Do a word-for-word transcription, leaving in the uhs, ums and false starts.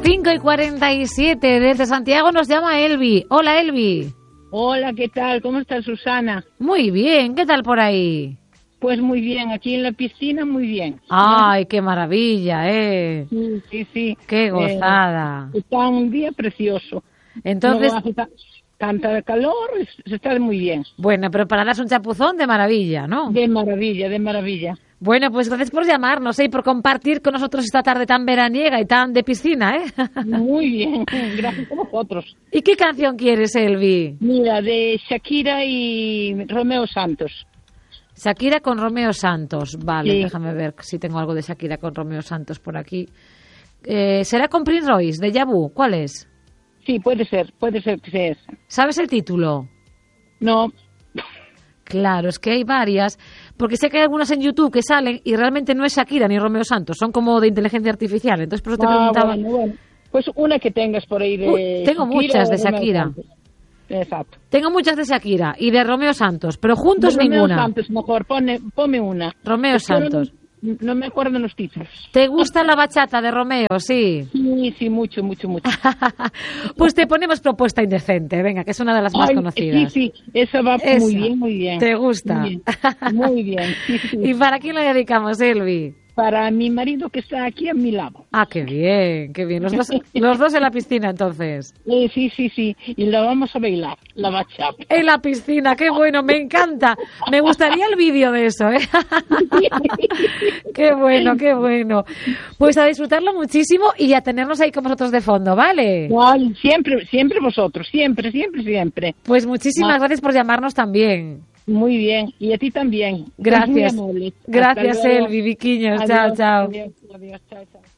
cinco y cuarenta y siete, desde Santiago nos llama Elvi. Hola, Elvi. Hola, ¿qué tal? ¿Cómo está Susana? Muy bien, ¿qué tal por ahí? Pues muy bien, aquí en la piscina muy bien. Ay, qué maravilla, ¿eh? Sí, sí, sí. Qué gozada. Eh, está un día precioso. Entonces, no hace ta- tanta calor, es- se está muy bien. bueno, pero para darse un chapuzón de maravilla, ¿no? De maravilla, de maravilla. Bueno, pues gracias por llamarnos, ¿eh? Y por compartir con nosotros esta tarde tan veraniega y tan de piscina, ¿eh? Muy bien, gracias a vosotros. ¿Y qué canción quieres, Elvi? Mira, de Shakira y Romeo Santos. Shakira con Romeo Santos. Vale, Sí. déjame ver si tengo algo de Shakira con Romeo Santos por aquí. Eh, ¿será con Prince Royce, de Yabu? ¿Cuál es? Sí, puede ser, puede ser que sea esa. ¿Sabes el título? No, Claro, es que hay varias, porque sé que hay algunas en YouTube que salen y realmente no es Shakira ni Romeo Santos, son como de inteligencia artificial, entonces por eso te ah, preguntaba. bueno, bueno. Pues una que tengas por ahí de Uy, tengo Shakira muchas o de Romeo Shakira. Santos. Exacto. Tengo muchas de Shakira y de Romeo Santos, pero juntos De Romeo ninguna. Santos, mejor, pone, ponme una. Romeo Es que ahora Santos. No, no me acuerdo los títulos. ¿Te gusta la bachata de Romeo? Sí. Sí, sí, mucho, mucho, mucho. Pues te ponemos Propuesta Indecente, venga, que es una de las más Ay, conocidas. sí, sí, esa va Esa. muy bien, muy bien. ¿Te gusta? Muy bien, muy bien, sí, sí. ¿Y para quién la dedicamos, Elvi? Para mi marido que está aquí a mi lado. Ah, qué bien, qué bien. Los dos, los dos en la piscina, entonces. Eh, sí, sí, sí, y la vamos a bailar, la bachata. En la piscina, qué bueno, me encanta. Me gustaría el vídeo de eso, ¿eh? Qué bueno, qué bueno. Pues a disfrutarlo muchísimo y a tenernos ahí con vosotros de fondo, ¿vale? Ay, siempre, siempre vosotros, siempre, siempre, siempre. Pues muchísimas Ah. gracias por llamarnos también. Muy bien, y a ti también. Gracias. Muy amable. Gracias, Hasta luego. Elvi, Viquiños. Adiós, Chao, chao. Adiós, adiós, chao, chao.